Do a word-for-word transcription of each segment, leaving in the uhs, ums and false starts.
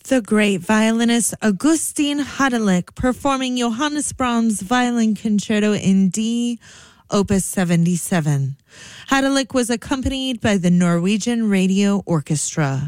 The great violinist Augustin Hadelich performing Johannes Brahms' Violin Concerto in D, Opus seventy-seven. Hadelich was accompanied by the Norwegian Radio Orchestra.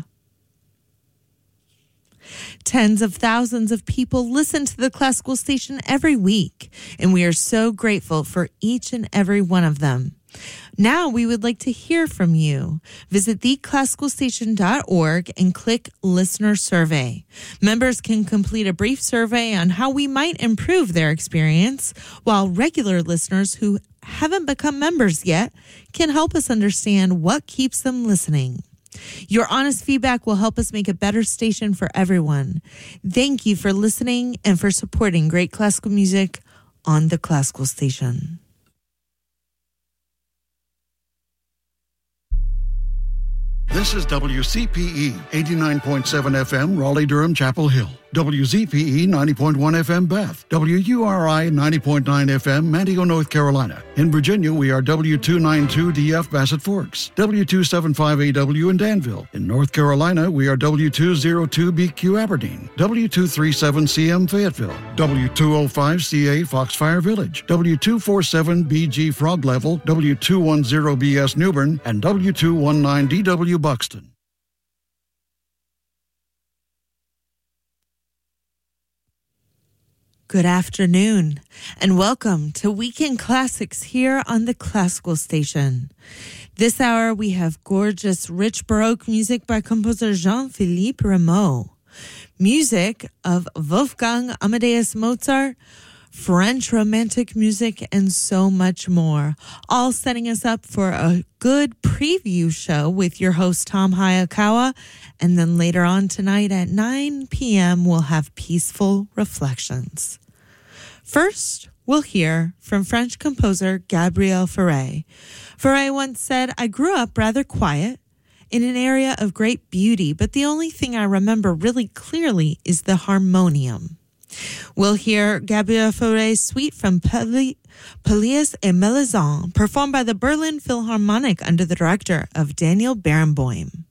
Tens of thousands of people listen to the classical station every week, and we are so grateful for each and every one of them. Now we would like to hear from you. Visit the classical station dot org and click Listener Survey. Members can complete a brief survey on how we might improve their experience, while regular listeners who haven't become members yet can help us understand what keeps them listening. Your honest feedback will help us make a better station for everyone. Thank you for listening and for supporting great classical music on the Classical Station. This is W C P E eighty-nine point seven F M, Raleigh-Durham, Chapel Hill. W Z P E ninety point one F M, Beth. W U R I ninety point nine F M, Manteo, North Carolina. In Virginia, we are W two ninety-two D F, Bassett Forks. W two seventy-five A W in Danville. In North Carolina, we are W two oh two B Q, Aberdeen. W two thirty-seven C M, Fayetteville. W two oh five C A, Foxfire Village. W two forty-seven B G, Frog Level. W two ten B S, Newbern. And W two nineteen D W, Buxton. Good afternoon, and welcome to Weekend Classics here on the Classical Station. This hour we have gorgeous, rich Baroque music by composer Jean-Philippe Rameau, music of Wolfgang Amadeus Mozart, French Romantic music, and so much more, all setting us up for a good preview show with your host Tom Hayakawa, and then later on tonight at nine p.m. we'll have Peaceful Reflections. First, we'll hear from French composer Gabriel Fauré. Fauré once said, "I grew up rather quiet in an area of great beauty, but the only thing I remember really clearly is the harmonium." We'll hear Gabriel Fauré's suite from Pelé, Pelléas et Melisande, performed by the Berlin Philharmonic under the director of Daniel Barenboim.